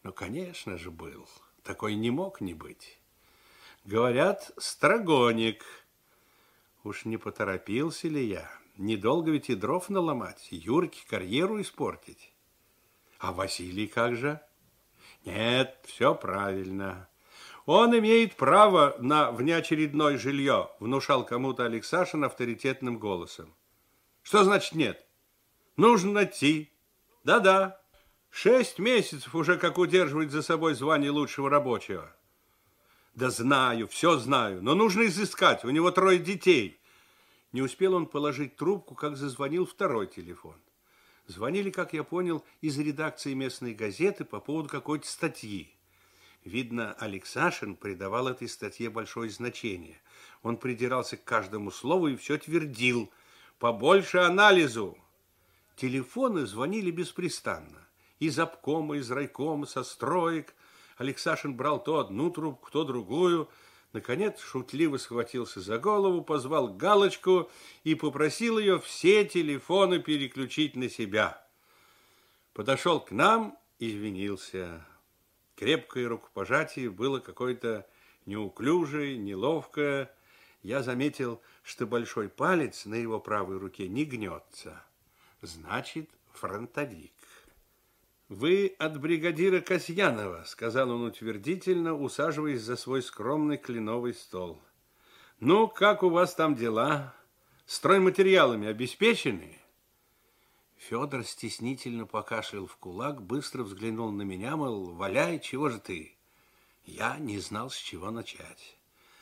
Ну, конечно же, был. Такой не мог не быть. Говорят, Строгоник. Уж не поторопился ли я? Недолго ведь и дров наломать, Юрке карьеру испортить. А Василий как же? Нет, все правильно. Он имеет право на внеочередное жилье, внушал кому-то Алексашин авторитетным голосом. Что значит нет? Нужно найти. Да-да. 6 месяцев уже как удерживает за собой звание лучшего рабочего. Да знаю, все знаю, но нужно изыскать. У него 3 детей. Не успел он положить трубку, как зазвонил второй телефон. Звонили, как я понял, из редакции местной газеты по поводу какой-то статьи. Видно, Алексашин придавал этой статье большое значение. Он придирался к каждому слову и все твердил. Побольше анализу. Телефоны звонили беспрестанно. Из обкома, из райкома, со строек. Алексашин брал то одну трубку, то другую. Наконец, шутливо схватился за голову, позвал Галочку и попросил ее все телефоны переключить на себя. Подошел к нам и извинился. Крепкое рукопожатие было какое-то неуклюжее, неловкое. Я заметил, что большой палец на его правой руке не гнется. Значит, фронтовик. «Вы от бригадира Касьянова», — сказал он утвердительно, усаживаясь за свой скромный кленовый стол. «Ну, как у вас там дела? Стройматериалами обеспечены?» Федор стеснительно покашлял в кулак, быстро взглянул на меня, мол, валяй, чего же ты? Я не знал, с чего начать.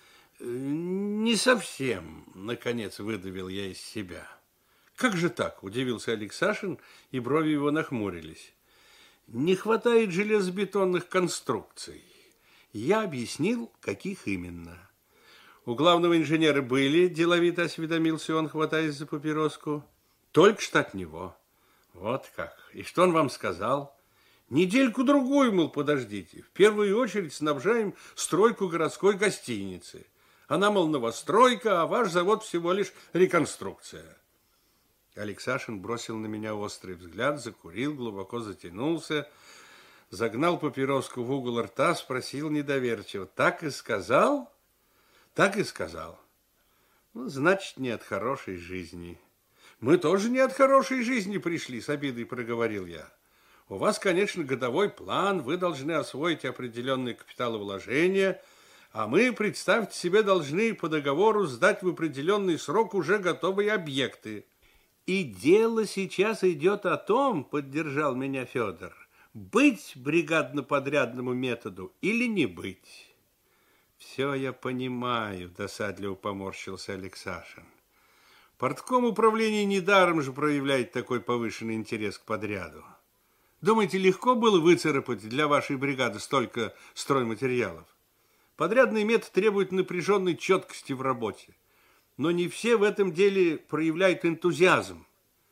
«Не совсем», — наконец выдавил я из себя. «Как же так?» — удивился Алексашин, и брови его нахмурились. «Не хватает железобетонных конструкций». Я объяснил, каких именно. «У главного инженера были?» — деловито осведомился он, хватаясь за папироску. «Только что от него». «Вот как! И что он вам сказал?» «Недельку-другую, мол, подождите. В первую очередь снабжаем стройку городской гостиницы. Она, мол, новостройка, а ваш завод всего лишь реконструкция». Алексашин бросил на меня острый взгляд, закурил, глубоко затянулся, загнал папироску в угол рта, спросил недоверчиво. «Так и сказал?» «Так и сказал». «Ну, значит, не от хорошей жизни». «Мы тоже не от хорошей жизни пришли», — с обидой проговорил я. «У вас, конечно, годовой план, вы должны освоить определенные капиталовложения, а мы, представьте себе, должны по договору сдать в определенный срок уже готовые объекты». «И дело сейчас идет о том, — поддержал меня Федор, — быть бригадно-подрядному методу или не быть». «Все я понимаю», — досадливо поморщился Алексашин. «Портком управления недаром же проявляет такой повышенный интерес к подряду. Думаете, легко было выцарапать для вашей бригады столько стройматериалов? Подрядный метод требует напряженной четкости в работе. Но не все в этом деле проявляют энтузиазм.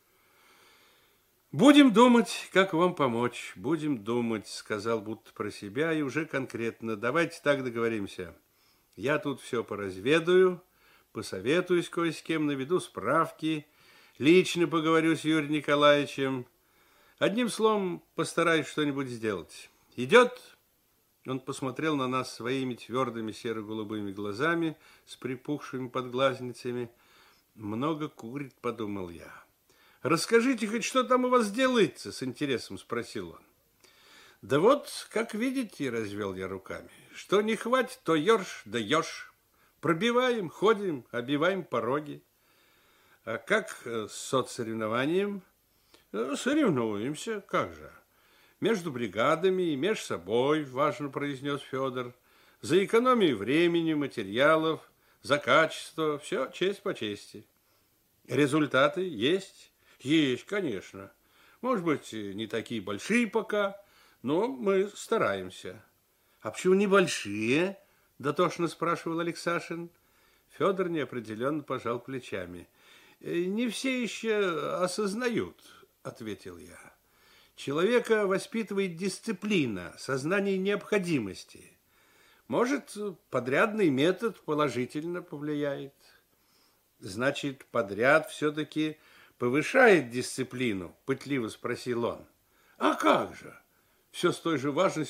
«Будем думать, как вам помочь, будем думать», — сказал будто про себя и уже конкретно. «Давайте так договоримся. Я тут все поразведаю, посоветуюсь кое с кем, наведу справки, лично поговорю с Юрием Николаевичем. Одним словом, постараюсь что-нибудь сделать. Идет?» Он посмотрел на нас своими твердыми серо-голубыми глазами с припухшими подглазницами. «Много курит», — подумал я. «Расскажите хоть, что там у вас делается?» — с интересом спросил он. «Да вот, как видите, — развел я руками, — что не хватит, то ерш да еж. Пробиваем, ходим, обиваем пороги. А как с соцсоревнованием?» «Соревнуемся, как же. Между бригадами и между собой, — важно произнес Федор. За экономию времени, материалов, за качество, все честь по чести. Результаты есть? Есть, конечно. Может быть, не такие большие пока, но мы стараемся». «А почему небольшие?» — дотошно спрашивал Алексашин. Федор неопределенно пожал плечами. «Не все еще осознают», — ответил я. «Человека воспитывает дисциплина, сознание необходимости. Может, подрядный метод положительно повлияет». «Значит, подряд все-таки повышает дисциплину?» — пытливо спросил он. «А как же?» — все с той же важностью